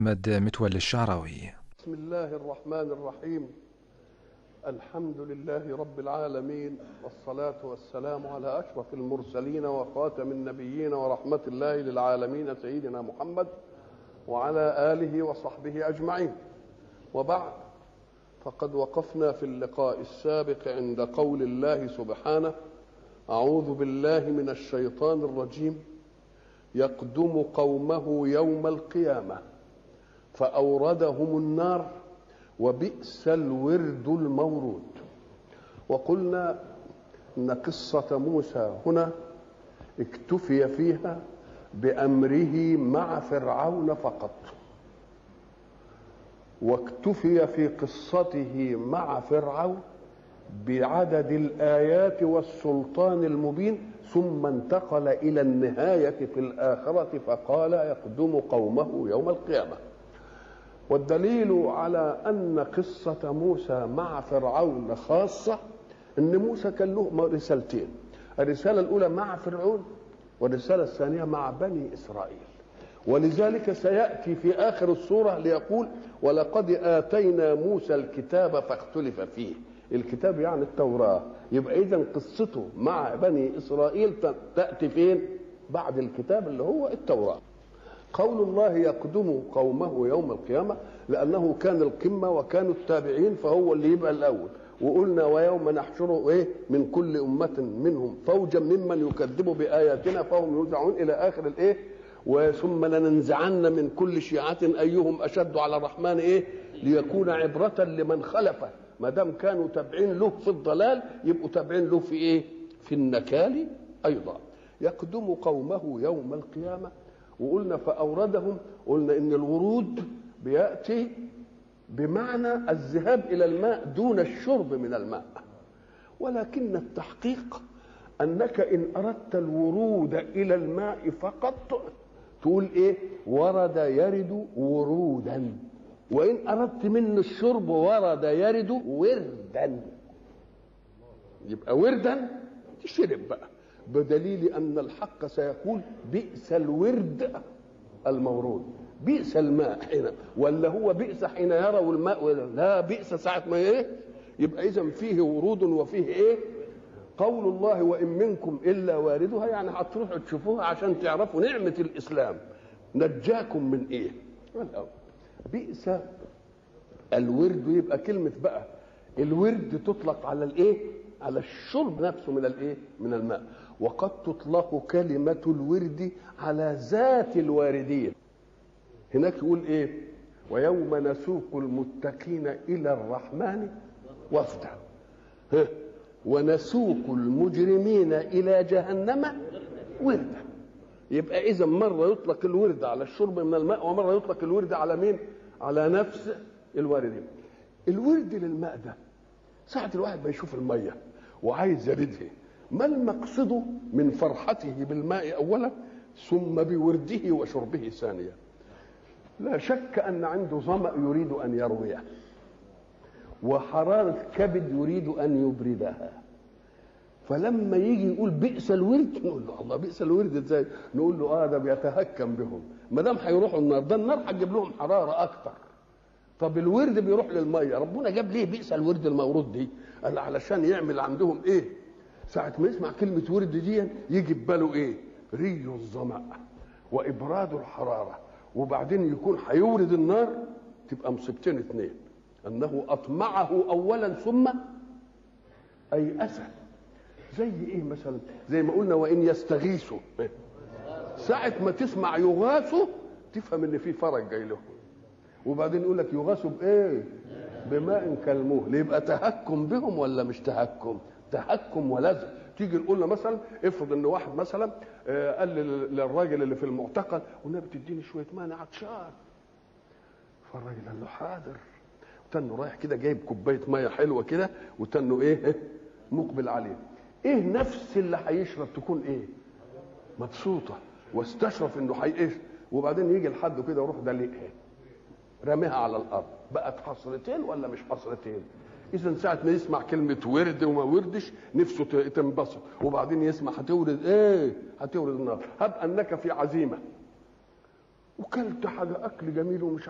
محمد متولي الشعراوي. بسم الله الرحمن الرحيم. الحمد لله رب العالمين، والصلاة والسلام على أشرف المرسلين وخاتم النبيين ورحمة الله للعالمين سيدنا محمد وعلى آله وصحبه أجمعين. وبعد، فقد وقفنا في اللقاء السابق عند قول الله سبحانه: أعوذ بالله من الشيطان الرجيم، يقدم قومه يوم القيامة فأوردهم النار وبئس الورد المورود. وقلنا إن قصة موسى هنا اكتفي فيها بأمره مع فرعون فقط، واكتفي في قصته مع فرعون بعدد الآيات والسلطان المبين، ثم انتقل إلى النهاية في الآخرة فقال: يقدم قومه يوم القيامة. والدليل على أن قصة موسى مع فرعون خاصة أن موسى كان له رسالتين: الرسالة الأولى مع فرعون، والرسالة الثانية مع بني إسرائيل. ولذلك سيأتي في آخر السورة ليقول: ولقد آتينا موسى الكتاب فاختلف فيه. الكتاب يعني التوراة. يبقى إذن قصته مع بني إسرائيل تأتي فين؟ بعد الكتاب اللي هو التوراة. قول الله يقدم قومه يوم القيامة لأنه كان القمة وكانوا التابعين، فهو اللي يبقى الأول. وقلنا: ويوم نحشره من كل أمة منهم فوجا ممن يكذب بآياتنا فهم يوزعون إلى آخر وثم لننزعن من كل شيعة أيهم أشد على الرحمن ليكون عبرة لمن خلفه. ما دام كانوا تابعين له في الضلال يبقوا تابعين له في في النكال أيضا. يقدم قومه يوم القيامة. وقلنا فأوردهم، قلنا إن الورود بيأتي بمعنى الذهاب إلى الماء دون الشرب من الماء، ولكن التحقيق أنك إن أردت الورود إلى الماء فقط تقول ورد يرد ورودا، وإن أردت منه الشرب ورد يرد وردا. يبقى وردا تشرب بقى، بدليل أن الحق سيقول: بئس الورد المورود. بئس الماء حين، ولا هو بئس حين يروا الماء؟ لا، بئس ساعة ما يبقى إذن فيه ورود وفيه قول الله: وإن منكم إلا واردها، يعني هتروحوا تشوفوها عشان تعرفوا نعمة الإسلام نجاكم من بئس الورد. يبقى كلمة بقى الورد تطلق على على الشرب نفسه من الماء، وقد تطلق كلمة الورد على ذات الواردين. هناك يقول ويوم نسوق المتقين إلى الرحمن وفدا ونسوق المجرمين إلى جهنم وردا. يبقى إذا مرة يطلق الورد على الشرب من الماء، ومرة يطلق الورد على مين؟ على نفس الواردين. الورد للماء ده ساعة الواحد ما يشوف المية وعايز يردها، ما المقصد من فرحته بالماء أولا ثم بورده وشربه ثانيا؟ لا شك أن عنده ظمأ يريد أن يرويه، وحرارة كبد يريد أن يبردها. فلما يجي يقول بئس الورد نقول له: الله، بئس الورد ازاي؟ نقول له: ده بيتهكم بهم، ما دام هيروحوا النار، ده النار هتجيب لهم حرارة أكتر. طب الورد بيروح للميه، ربنا جاب ليه بئس الورد المورود دي؟ قال علشان يعمل عندهم ساعة ما يسمع كلمة ورد دي يجي بباله ري الظمأ وإبراد الحرارة، وبعدين يكون هيورد النار، تبقى مصيبتين اتنين: أنه أطمعه أولا ثم أيأسه. زي مثلا؟ زي ما قلنا: وإن يستغيثوا، ساعة ما تسمع يغاثوا تفهم إن في فرج جاي لهم، وبعدين يقول لك يغاثوا بماء كالمهل. يبقى تهكم بهم ولا مش تهكم؟ تهكم ولازم. تيجي نقول له مثلا: افرض ان واحد مثلا قال للراجل اللي في المعتقل: والنبي تديني شويه ماء انا عطشان. فالراجل قال له: حاضر. وتنه رايح كده جايب كوبايه ميه حلوه كده، وتنه مقبل عليه. نفس اللي هيشرب تكون مبسوطه، واستشرف انه وبعدين يجي لحد كده يروح دليقها رميها على الارض، بقت حصرتين ولا مش حصرتين؟ اذا ساعه ما يسمع كلمه ورد وما وردش نفسه تنبسط، وبعدين يسمع هتورد هتورد النار. هب انك في عزيمه وكلت حاجه اكل جميل ومش